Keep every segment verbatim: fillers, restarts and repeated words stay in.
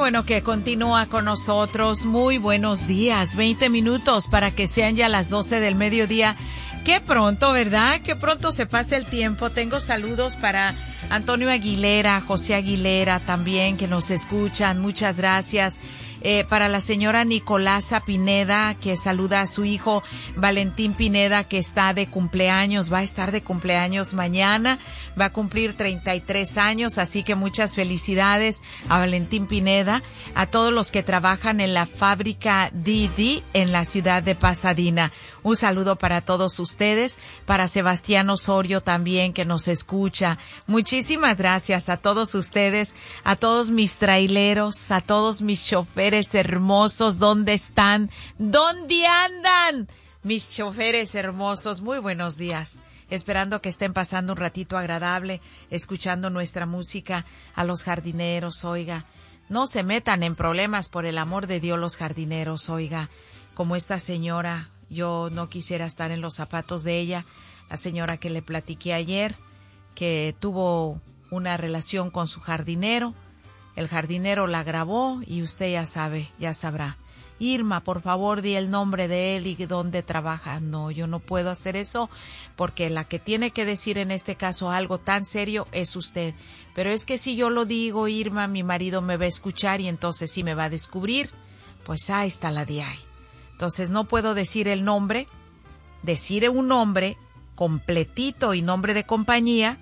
bueno que continúa con nosotros. Muy buenos días. veinte minutos para que sean ya las doce del mediodía. Qué pronto, ¿verdad? Qué pronto se pasa el tiempo. Tengo saludos para Antonio Aguilera, José Aguilera también, que nos escuchan. Muchas gracias. Eh, para la señora Nicolasa Pineda, que saluda a su hijo Valentín Pineda, que está de cumpleaños, va a estar de cumpleaños mañana, va a cumplir treinta y tres años, así que muchas felicidades a Valentín Pineda, a todos los que trabajan en la fábrica Didi en la ciudad de Pasadena. Un saludo para todos ustedes, para Sebastián Osorio también, que nos escucha. Muchísimas gracias a todos ustedes, a todos mis traileros, a todos mis choferes hermosos. ¿Dónde están? ¿Dónde andan? Mis choferes hermosos, muy buenos días. Esperando que estén pasando un ratito agradable, escuchando nuestra música. A los jardineros, oiga, no se metan en problemas, por el amor de Dios, los jardineros, oiga, como esta señora. Yo no quisiera estar en los zapatos de ella, la señora que le platiqué ayer, que tuvo una relación con su jardinero. El jardinero la grabó y usted ya sabe, ya sabrá. Irma, por favor, di el nombre de él y dónde trabaja. No, yo no puedo hacer eso, porque la que tiene que decir en este caso algo tan serio es usted. Pero es que si yo lo digo, Irma, mi marido me va a escuchar y entonces sí me va a descubrir. Pues ahí está la de ahí. Entonces no puedo decir el nombre, decir un nombre completito y nombre de compañía.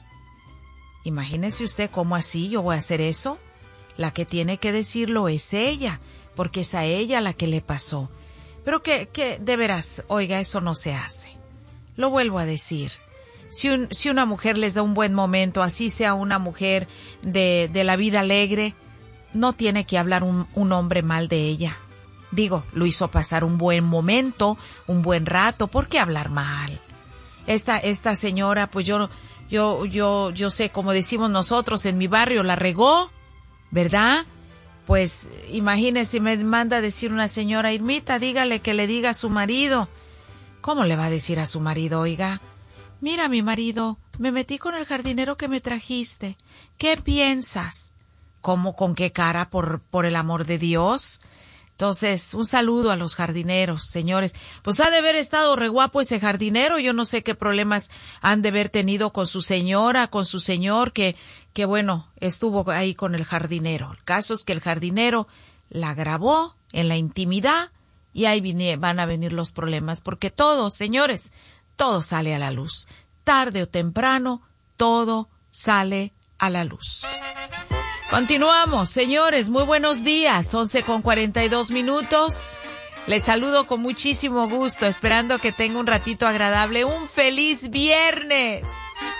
Imagínese usted cómo así yo voy a hacer eso. La que tiene que decirlo es ella, porque es a ella la que le pasó. Pero que, que de veras, oiga, eso no se hace. Lo vuelvo a decir. Si, un, si una mujer les da un buen momento, así sea una mujer de, de la vida alegre, no tiene que hablar un, un hombre mal de ella. Digo, lo hizo pasar un buen momento, un buen rato, ¿por qué hablar mal? Esta, esta señora, pues yo, yo, yo, yo sé, como decimos nosotros en mi barrio, la regó, ¿verdad? Pues imagínese, me manda a decir una señora, Irmita, dígale que le diga a su marido. ¿Cómo le va a decir a su marido, oiga? Mira, mi marido, me metí con el jardinero que me trajiste. ¿Qué piensas? ¿Cómo, con qué cara, por, por el amor de Dios? Entonces, un saludo a los jardineros, señores. Pues ha de haber estado re guapo ese jardinero. Yo no sé qué problemas han de haber tenido con su señora, con su señor, que, que bueno, estuvo ahí con el jardinero. El caso es que el jardinero la grabó en la intimidad y ahí vine, van a venir los problemas. Porque todo, señores, todo sale a la luz. Tarde o temprano, todo sale a la luz. Continuamos, señores, muy buenos días, once con cuarenta y dos minutos. Les saludo con muchísimo gusto, esperando que tenga un ratito agradable. ¡Un feliz viernes!